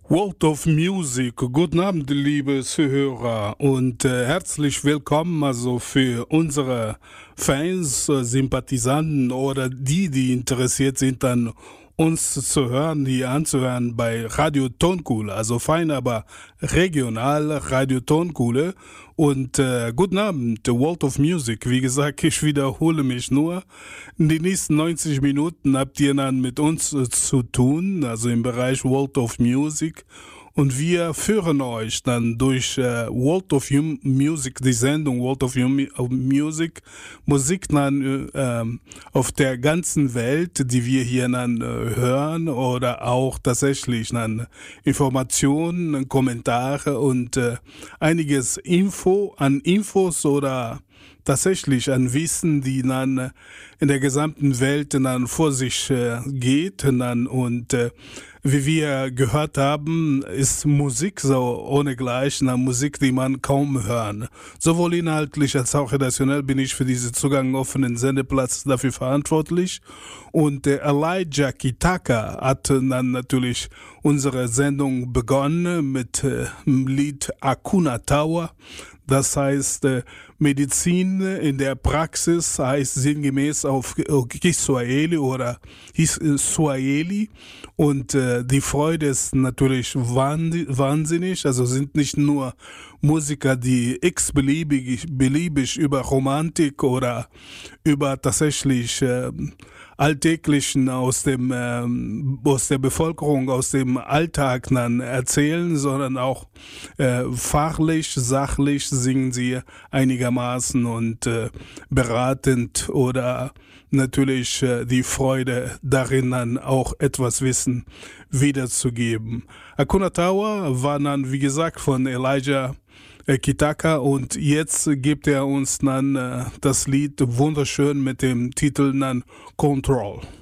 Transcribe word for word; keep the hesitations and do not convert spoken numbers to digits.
World of Music, guten Abend, liebe Zuhörer, und äh, herzlich willkommen also für unsere Fans, äh, Sympathisanten oder die, die interessiert sind, an uns zu hören, hier anzuhören bei Radio Tonkuhle, also fein, aber regional Radio Tonkuhle. Und äh, guten Abend, The World of Music. Wie gesagt, ich wiederhole mich nur. In den nächsten neunzig Minuten habt ihr dann mit uns äh, zu tun, also im Bereich World of Music. Und wir führen euch dann durch äh, World of Hum- Music, die Sendung World of Hum- Music, Musik dann äh, auf der ganzen Welt, die wir hier dann äh, hören, oder auch tatsächlich dann Informationen, Kommentare und äh, einiges Info an Infos oder tatsächlich an Wissen, die dann in der gesamten Welt dann vor sich äh, geht. Dann, und äh, wie wir gehört haben, ist Musik so ohnegleichen, eine Musik, die man kaum hören. Sowohl inhaltlich als auch redaktionell bin ich für diesen Zugang offenen Sendeplatz dafür verantwortlich. Und äh, Elijah Kitaka hat dann natürlich unsere Sendung begonnen mit äh, dem Lied Hakuna Tower. Das heißt, äh, Medizin in der Praxis heißt sinngemäß auf Kiswahili oder Swahili. Und äh, die Freude ist natürlich wahnsinnig. Also sind nicht nur Musiker, die x-beliebig beliebig über Romantik oder über tatsächlich äh, Alltäglichen aus dem ähm, aus der Bevölkerung, aus dem Alltag dann erzählen, sondern auch äh, fachlich, sachlich singen sie einigermaßen und äh, beratend oder natürlich äh, die Freude darin, dann auch etwas Wissen wiederzugeben. Hakuna Tower war dann, wie gesagt, von Elijah Kitaka, und jetzt gibt er uns dann äh, das Lied wunderschön mit dem Titel dann Control.